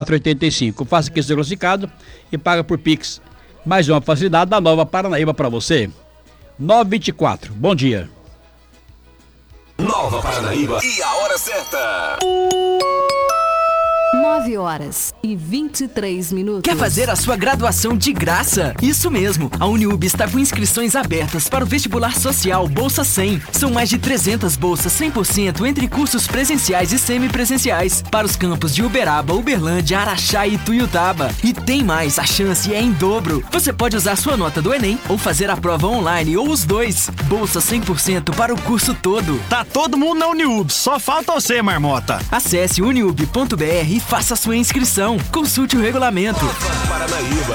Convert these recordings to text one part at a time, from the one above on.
3485. Faça aqui seu diagnosticado e paga por Pix. Mais uma facilidade da Nova Paranaíba para você. 924. Bom dia. Nova Paranaíba e a hora certa. 9h23. Quer fazer a sua graduação de graça? Isso mesmo, a Uniub está com inscrições abertas para o vestibular social Bolsa 100. São mais de 300 bolsas 100% entre cursos presenciais e semipresenciais para os campos de Uberaba, Uberlândia, Araxá e Tuiutaba. E tem mais, a chance é em dobro. Você pode usar sua nota do Enem ou fazer a prova online ou os dois. Bolsa 100% para o curso todo. Tá todo mundo na Uniub, só falta você, Marmota. Acesse uniub.br e faça a sua inscrição. Consulte o regulamento. Nova Paranaíba.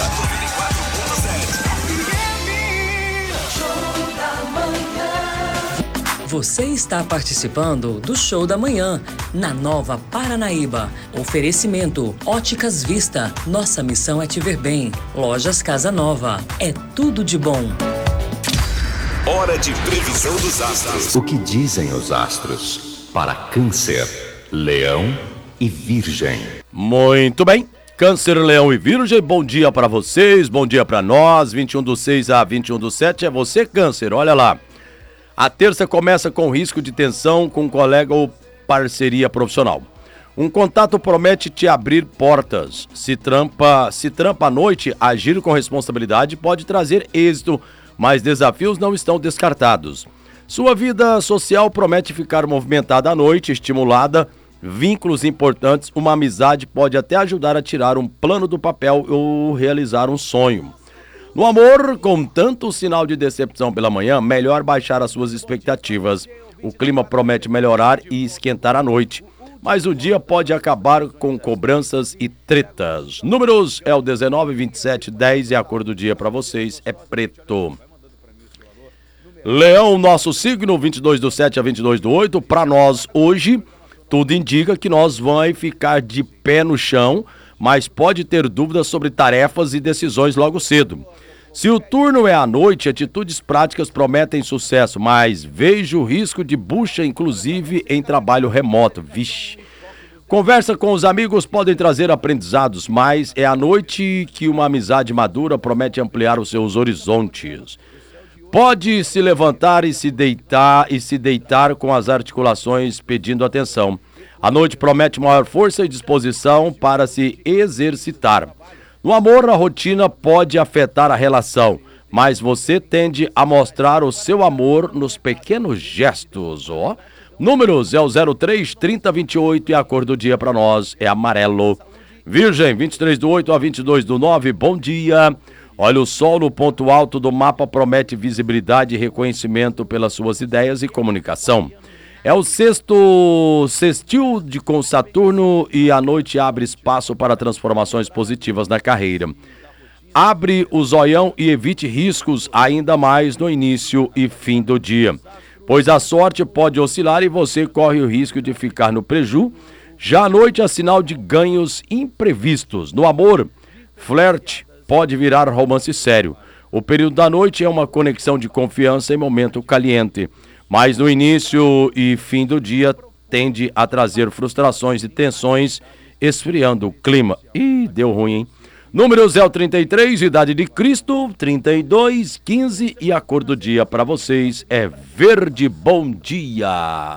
Você está participando do Show da Manhã, na Nova Paranaíba. Oferecimento, Óticas Vista. Nossa missão é te ver bem. Lojas Casa Nova. É tudo de bom. Hora de previsão dos astros. O que dizem os astros para Câncer, Leão e Virgem? Muito bem. Câncer, Leão e Virgem, bom dia para vocês, bom dia para nós. 21/6 a 21/7 é você, Câncer, olha lá. A terça começa com risco de tensão com um colega ou parceria profissional. Um contato promete te abrir portas. Se trampa à noite, agir com responsabilidade pode trazer êxito, mas desafios não estão descartados. Sua vida social promete ficar movimentada à noite, estimulada. Vínculos importantes, uma amizade pode até ajudar a tirar um plano do papel ou realizar um sonho. No amor, com tanto sinal de decepção pela manhã, melhor baixar as suas expectativas. O clima promete melhorar e esquentar à noite, mas o dia pode acabar com cobranças e tretas. Números é o 19, 27, 10 e a cor do dia para vocês é preto. Leão, nosso signo, 22/7 a 22/8, para nós hoje... Tudo indica que nós vamos ficar de pé no chão, mas pode ter dúvidas sobre tarefas e decisões logo cedo. Se o turno é à noite, atitudes práticas prometem sucesso, mas vejo risco de bucha, inclusive em trabalho remoto. Vixe. Conversa com os amigos podem trazer aprendizados, mas é à noite que uma amizade madura promete ampliar os seus horizontes. Pode se levantar e se deitar com as articulações pedindo atenção. A noite promete maior força e disposição para se exercitar. No amor, a rotina pode afetar a relação, mas você tende a mostrar o seu amor nos pequenos gestos. Números é o 03, 30, 28 e a cor do dia para nós é amarelo. Virgem, 23/8 a 22/9, bom dia. Olha, o Sol no ponto alto do mapa promete visibilidade e reconhecimento pelas suas ideias e comunicação. É o sextil com Saturno e a noite abre espaço para transformações positivas na carreira. Abre o zoião e evite riscos ainda mais no início e fim do dia, pois a sorte pode oscilar e você corre o risco de ficar no preju. Já à noite é sinal de ganhos imprevistos. No amor, flerte pode virar romance sério. O período da noite é uma conexão de confiança em momento caliente, mas no início e fim do dia tende a trazer frustrações e tensões, esfriando o clima. Ih, deu ruim, hein? Números é o 33, idade de Cristo, 32, 15 e a cor do dia para vocês é verde. Bom dia!